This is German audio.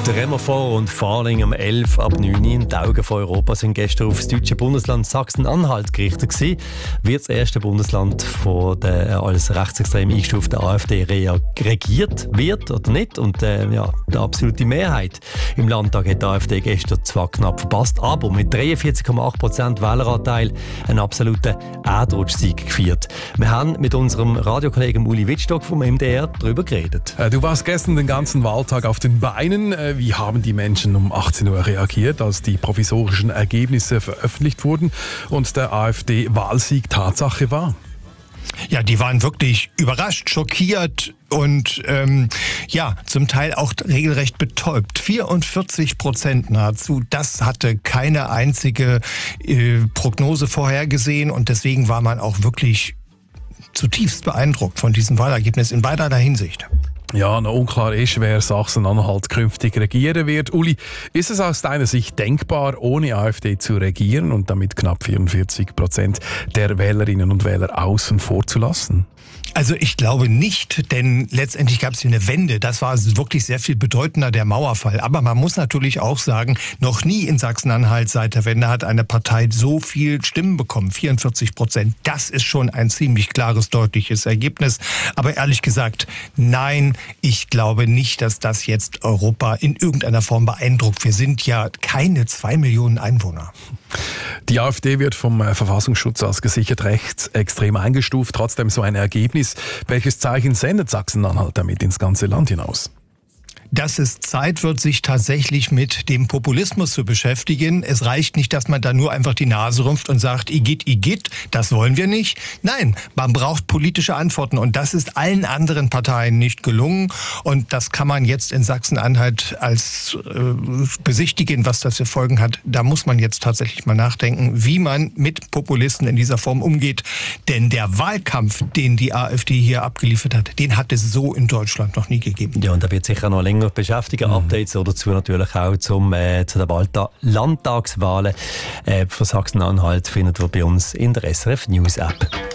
Tremorvor und Fahrling um 11 ab 9 Uhr. Die Augen von Europa sind gestern auf das deutsche Bundesland Sachsen-Anhalt gerichtet gewesen. Wird das erste Bundesland von der als rechtsextrem eingestuften AfD regiert wird oder nicht? Und die absolute Mehrheit im Landtag hat die AfD gestern zwar knapp verpasst, aber mit 43,8% Wähleranteil einen absoluten Erdrutschsieg gefeiert. Wir haben mit unserem Radiokollegen Uli Wittstock vom MDR darüber geredet. Du warst gestern den ganzen Wahltag auf den Beinen. Wie haben die Menschen um 18 Uhr reagiert, als die provisorischen Ergebnisse veröffentlicht wurden und der AfD-Wahlsieg Tatsache war? Ja, die waren wirklich überrascht, schockiert und zum Teil auch regelrecht betäubt. 44% nahezu, das hatte keine einzige Prognose vorhergesehen und deswegen war man auch wirklich zutiefst beeindruckt von diesem Wahlergebnis in beiderlei Hinsicht. Ja, noch unklar ist, wer Sachsen-Anhalt künftig regieren wird. Uli, ist es aus deiner Sicht denkbar, ohne AfD zu regieren und damit knapp 44% der Wählerinnen und Wähler außen vor zu lassen? Also ich glaube nicht, denn letztendlich gab es hier eine Wende. Das war wirklich sehr viel bedeutender, der Mauerfall. Aber man muss natürlich auch sagen, noch nie in Sachsen-Anhalt seit der Wende hat eine Partei so viel Stimmen bekommen. 44%. Das ist schon ein ziemlich klares, deutliches Ergebnis. Aber ehrlich gesagt, nein, ich glaube nicht, dass das jetzt Europa in irgendeiner Form beeindruckt. Wir sind ja keine 2 Millionen Einwohner. Die AfD wird vom Verfassungsschutz als gesichert rechtsextrem eingestuft. Trotzdem so ein Ergebnis. Welches Zeichen sendet Sachsen-Anhalt damit ins ganze Land hinaus? Dass es Zeit wird, sich tatsächlich mit dem Populismus zu beschäftigen. Es reicht nicht, dass man da nur einfach die Nase rümpft und sagt, Igitt, das wollen wir nicht. Nein, man braucht politische Antworten und das ist allen anderen Parteien nicht gelungen. Und das kann man jetzt in Sachsen-Anhalt als besichtigen, was das für Folgen hat. Da muss man jetzt tatsächlich mal nachdenken, wie man mit Populisten in dieser Form umgeht. Denn der Wahlkampf, den die AfD hier abgeliefert hat, den hat es so in Deutschland noch nie gegeben. Ja, und da wird sicher noch länger beschäftigen. Updates dazu natürlich auch zu den Landtagswahlen für Sachsen-Anhalt findet ihr bei uns in der SRF News App.